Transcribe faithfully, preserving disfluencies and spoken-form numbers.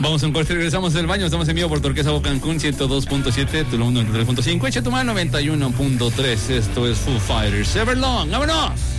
Vamos a un corte, regresamos del baño. Estamos en vivo por Turquesa Cancún ciento dos punto siete, Tulum noventa y tres punto cinco y Chetumal noventa y uno punto tres. Esto es Foo Fighters Everlong. ¡Vámonos!